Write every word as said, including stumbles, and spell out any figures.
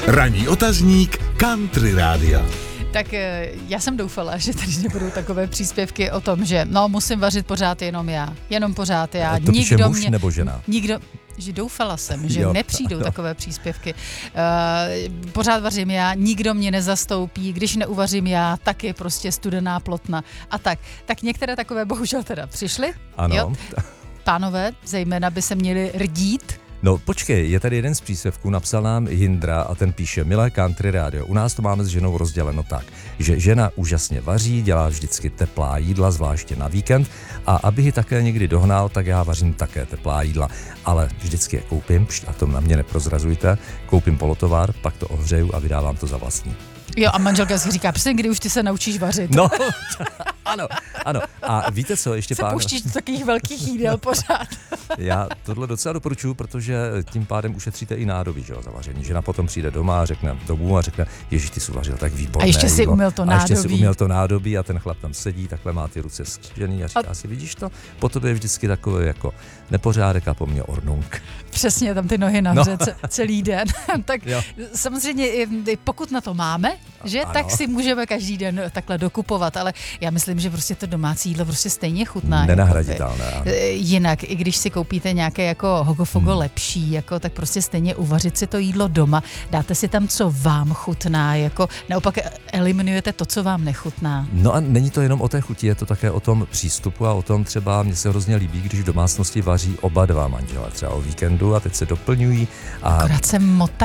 Ranní otazník Country Rádia. Tak já jsem doufala, že tady nebudou takové příspěvky o tom, že no musím vařit pořád jenom já. Jenom pořád já. To píše nikdo muž mě, nebo žena? Nikdo, že doufala jsem, že Jo, nepřijdou ano. takové příspěvky. Uh, pořád vařím já, nikdo mě nezastoupí, když neuvařím já, tak je prostě studená plotna a tak. Tak některé takové bohužel teda přišly. Ano. Jo? Pánové zejména by se měli rdít. No počkej, je tady jeden z příspěvků, napsal nám Jindra a ten píše: Milé Country Rádio, u nás to máme s ženou rozděleno tak, že žena úžasně vaří, dělá vždycky teplá jídla, zvláště na víkend, a aby ji také někdy dohnal, tak já vařím také teplá jídla, ale vždycky je koupím, a to na mě neprozrazujte, koupím polotovar, pak to ohřeju a vydávám to za vlastní. Jo, a manželka si říká, přesně kdy už ty se naučíš vařit. No, ano, ano. A víte co, ještě se pán... pouštíš do takových velkých jídel pořád. Já tohle docela doporučuji, protože tím pádem ušetříte i nádobí, že jo, za vaření. Žena potom přijde doma a řekne domů a řekne: Ježíš, ty jsi uvařil tak výborné A ještě si jídlo. uměl to A nádobí. ještě si uměl to nádobí a ten chlap tam sedí, takhle má ty ruce skřížený a říká a... si, vidíš to? Po tobě je vždycky takový jako nepořádek a po mně ornunk. Přesně, tam ty nohy nahoře no. celý den. Tak jo. Samozřejmě, pokud na to máme, že, ano. tak si můžeme každý den takhle dokupovat, ale já myslím, že prostě to domácí jídlo prostě stejně chutná. Nenahraditelné. Jako jinak, i když si koupíte nějaké jako hogofogo hmm. lepší, jako, tak prostě stejně uvařit si to jídlo doma, dáte si tam, co vám chutná, jako naopak eliminujete to, co vám nechutná. No a není to jenom o té chuti, je to také o tom přístupu a o tom třeba, mně se hrozně líbí, když v domácnosti vaří oba dva manželé, třeba o víkendu a teď se doplňují. A akorát se motají.